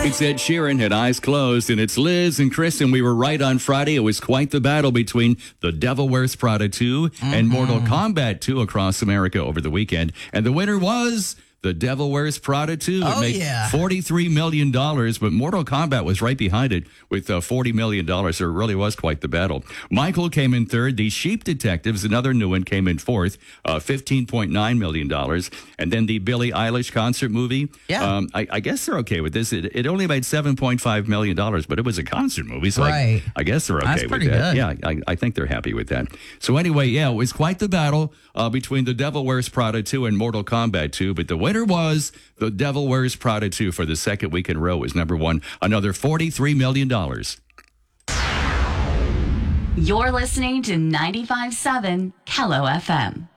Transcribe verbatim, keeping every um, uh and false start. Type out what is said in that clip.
It's Ed Sheeran, had eyes closed, and it's Liz and Chris, and we were right on Friday. It was quite the battle between The Devil Wears Prada two mm-hmm. and Mortal Kombat two across America over the weekend. And the winner was The Devil Wears Prada two. It oh, made yeah. forty-three million dollars, but Mortal Kombat was right behind it with uh, forty million dollars. So it really was quite the battle. Michael came in third. The Sheep Detectives, another new one, came in fourth, uh, fifteen point nine million dollars. And then the Billie Eilish concert movie. Yeah. Um, I, I guess they're okay with this. It, it only made seven point five million dollars, but it was a concert movie. So right. I, I guess they're okay That's with pretty that. good. Yeah, I, I think they're happy with that. So anyway, yeah, it was quite the battle uh, between The Devil Wears Prada two and Mortal Kombat two. But the winner was The Devil Wears Prada two for the second week in a row, was number one. Another forty-three million dollars. You're listening to ninety-five point seven Kello F M.